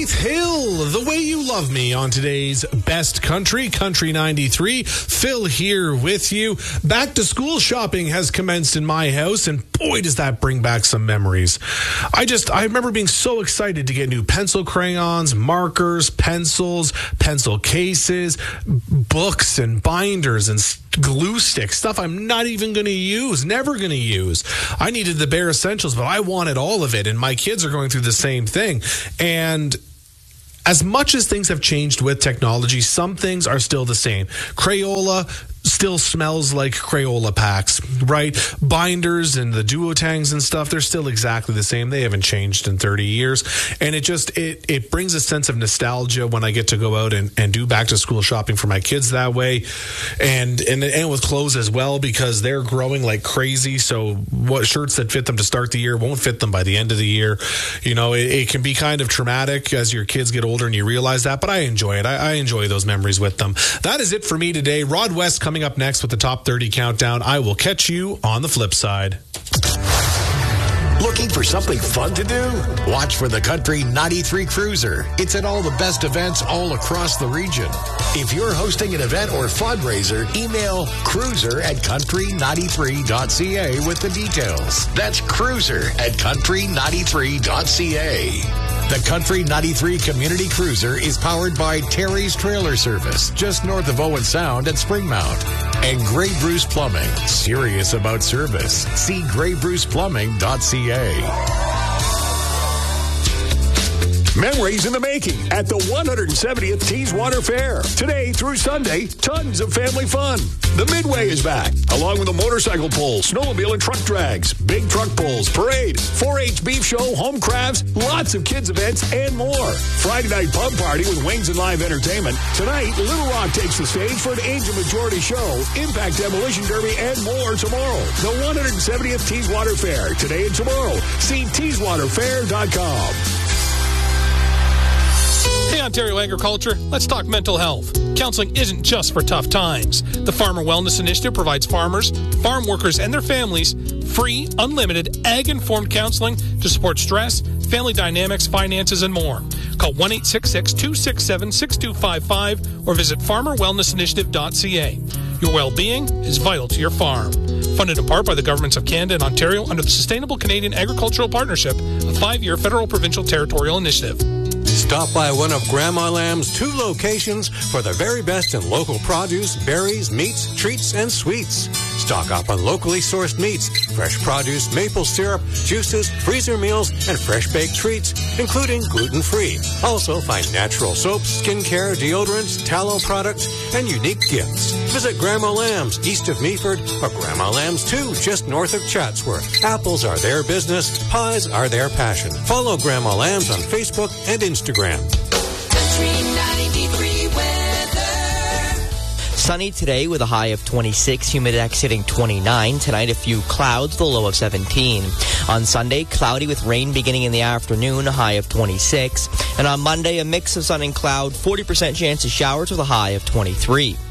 Faith Hill, The Way You Love Me on today's Best Country, Country 93. Phil here with you. Back to school shopping has commenced in my house, and boy, does that bring back some memories. I remember being so excited to get new pencil crayons, markers, pencils, pencil cases, books and binders and glue sticks, stuff I'm not even going to use, never going to use. I needed the bare essentials, but I wanted all of it, and my kids are going through the same thing. And as much as things have changed with technology, some things are still the same. Crayola still smells like Crayola packs, right? Binders and the Duotangs and stuff, they're still exactly the same. They haven't changed in 30 years. And it brings a sense of nostalgia when I get to go out and do back to school shopping for my kids that way. And with clothes as well, because they're growing like crazy. So what shirts that fit them to start the year won't fit them by the end of the year. You know, it can be kind of traumatic as your kids get older and you realize that, but I enjoy it. I enjoy those memories with them. That is it for me today. Rod West coming up next with the top 30 countdown. I will catch you on the flip side. Looking for something fun to do? Watch for the Country 93 Cruiser. It's at all the best events all across the region. If you're hosting an event or fundraiser, email cruiser@country93.ca with the details. That's cruiser@country93.ca. The Country 93 Community Cruiser is powered by Terry's Trailer Service, just north of Owen Sound at Springmount. And Grey Bruce Plumbing, serious about service. See graybruceplumbing.ca. Memories in the making at the 170th Teeswater Fair. Today through Sunday, tons of family fun. The Midway is back, along with a motorcycle pull, snowmobile and truck drags, big truck pulls, parade, 4-H beef show, home crafts, lots of kids events, and more. Friday night pub party with Wings and Live Entertainment. Tonight, Little Rock takes the stage for an Angel Majority show, Impact Demolition Derby, and more tomorrow. The 170th Teeswater Fair, today and tomorrow. See teeswaterfair.com. Hey, Ontario Agriculture, let's talk mental health. Counseling isn't just for tough times. The Farmer Wellness Initiative provides farmers, farm workers, and their families free, unlimited, ag-informed counseling to support stress, family dynamics, finances, and more. Call 1-866-267-6255 or visit farmerwellnessinitiative.ca. Your well-being is vital to your farm. Funded in part by the governments of Canada and Ontario under the Sustainable Canadian Agricultural Partnership, a 5-year federal provincial territorial initiative. Stop by one of Grandma Lamb's 2 locations for the very best in local produce, berries, meats, treats, and sweets. Stock up on locally sourced meats, fresh produce, maple syrup, juices, freezer meals, and fresh baked treats, including gluten-free. Also find natural soaps, skincare, deodorants, tallow products, and unique gifts. Visit Grandma Lamb's east of Meaford or Grandma Lamb's 2 just north of Chatsworth. Apples are their business, pies are their passion. Follow Grandma Lamb's on Facebook and Instagram. Country 93 weather. Sunny today with a high of 26, Humidex hitting 29. Tonight, a few clouds, the low of 17. On Sunday, cloudy with rain beginning in the afternoon, a high of 26. And on Monday, a mix of sun and cloud, 40% chance of showers with a high of 23.